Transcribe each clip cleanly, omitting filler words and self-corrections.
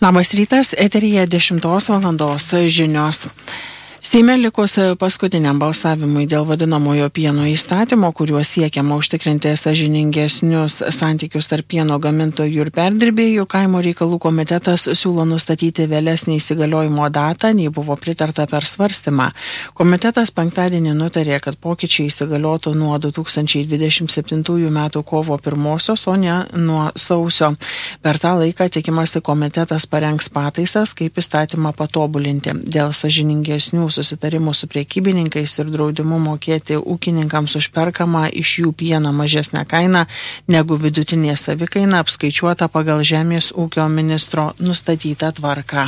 Labas rytas, eteryje 10 valandos žinios. Seime likus paskutiniam balsavimui dėl vadinamojo pieno įstatymo, kuriuo siekiama užtikrinti sąžiningesnius santykius tarp pieno gamintojų ir perdirbėjų, kaimo reikalų komitetas siūlo nustatyti vėlesnį įsigaliojimo datą, nei buvo pritarta per svarstymą. Komitetas penktadienį nutarė, kad pokyčiai įsigaliotų nuo 2027 metų kovo 1, o ne nuo sausio. Per tą laiką tikimasi komitetas parengs pataisas, kaip įstatymą patobulinti. Dėl sąžiningesnių susitarimų su prekybininkais ir draudimu mokėti ūkininkams už perkamą iš jų pieną mažesnę kainą negu vidutinė savikaina apskaičiuota pagal Žemės ūkio ministro nustatytą tvarką.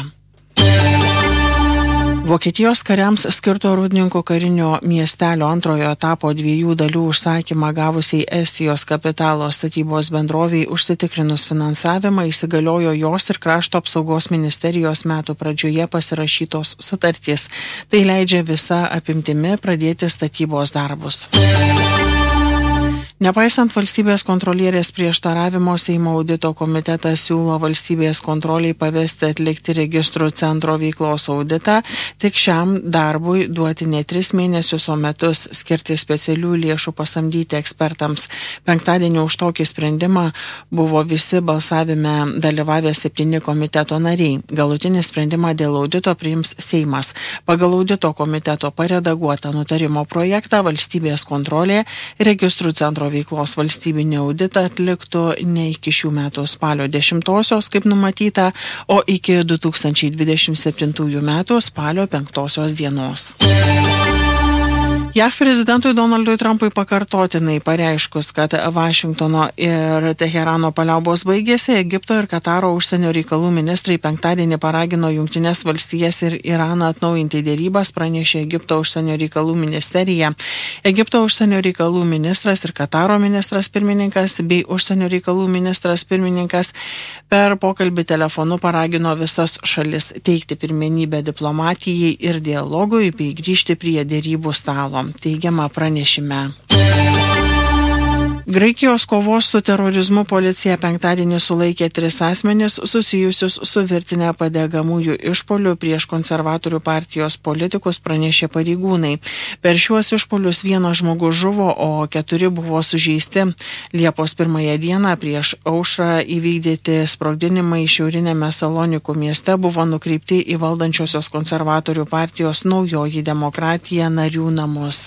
Vokietijos kariams skirto Rūdninko karinio miestelio antrojo etapo 2 dalių užsakymą gavusiai Estijos kapitalo statybos bendroviai užsitikrinus finansavimą įsigaliojo jos ir krašto apsaugos ministerijos metų pradžioje pasirašytos sutartys. Tai leidžia visa apimtimi pradėti statybos darbus. Nepaisant valstybės kontrolierės prieštaravimo, Seimo audito komitetas siūlo valstybės kontroliai pavesti atlikti registrų centro veiklos auditą, tik šiam darbui duoti ne 3 mėnesius, o metus, skirti specialių lėšų pasamdyti ekspertams. Penktadienį už tokį sprendimą buvo visi balsavime dalyvavę 7 komiteto nariai. Galutinį sprendimą dėl audito priims Seimas. Pagal audito komiteto paredaguotą nutarimo projektą valstybės kontrolė registrų centro veiklos valstybinį auditą atliktų ne iki šių metų spalio 10, kaip numatyta, o iki 2027 metų spalio 5 dienos. JAV prezidentui Donaldui Trumpui pakartotinai pareiškus, kad Vašingtono ir Teherano paliaubos baigėsi, Egipto ir Kataro užsienio reikalų ministrai penktadienį paragino Jungtines valstijas ir Iraną atnaujinti dėrybas, pranešė Egipto užsienio reikalų ministerija. Egipto užsienio reikalų ministras ir Kataro ministras pirmininkas bei užsienio reikalų ministras pirmininkas per pokalbį telefonu paragino visas šalis teikti pirmenybę diplomatijai ir dialogui bei grįžti prie dėrybų stalo, teigiama pranešime. Graikijos kovos su terorizmu policija penktadienį sulaikė 3 asmenis susijusius su virtinė padegamųjų išpolių prieš konservatorių partijos politikus, pranešė pareigūnai. Per šiuos išpolius 1 žmogus žuvo, o 4 buvo sužeisti. Liepos 1 dieną prieš aušrą įvykdyti sprogdinimai šiaurinėme Salonikų mieste buvo nukreipti į valdančiosios konservatorių partijos Naujoji demokratija narių namus.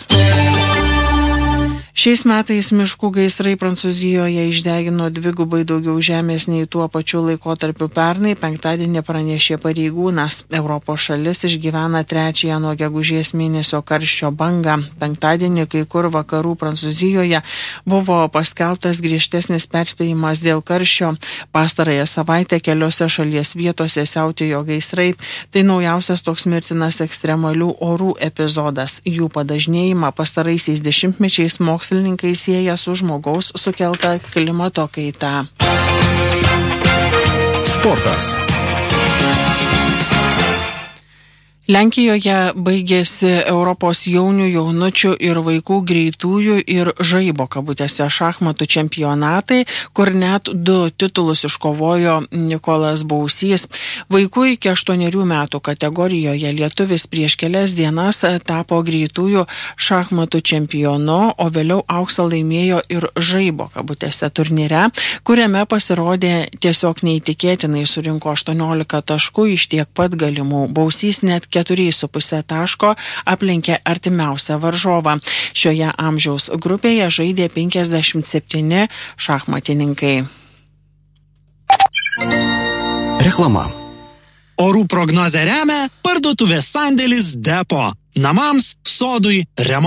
Šiais metais miškų gaisrai Prancūzijoje išdegino 2 daugiau žemės nei tuo pačiu laikotarpiu pernai, penktadienį pranešė pareigūnas. Europos šalis išgyvena 3 nuo gegužės mėnesio karščio bangą. Penktadienį kai kur vakarų Prancūzijoje buvo paskelbtas griežtesnis perspėjimas dėl karščio. Pastarąją savaitę keliose šalies vietose siautėjo gaisrai. Tai naujausias toks mirtinas ekstremalių orų epizodas. Jų padažnėjimą pastaraisiais dešimtmečiais mokslininkai sieja su žmogaus sukelta klimato kaita. Sportas. Lenkijoje baigėsi Europos jaunių, jaunučių ir vaikų greitųjų ir žaibo kabutėse šachmatų čempionatai, kur net 2 titulus iškovojo Nikolas Bausys. Vaikų iki 8 metų kategorijoje lietuvis prieš kelias dienas tapo greitųjų šachmatų čempionu, o vėliau auksą laimėjo ir žaibo kabutėse turnyre, kuriame pasirodė tiesiog neįtikėtinai, surinko 18 taškų iš tiek pat galimų. Bausys net 4,5 taško aplenkė artimiausią varžovą. Šioje amžiaus grupėje žaidė 57 šachmatininkai. Reklama. Orų prognozę remia parduotuvės sandėlis Depo. Namams, sodui, remontui.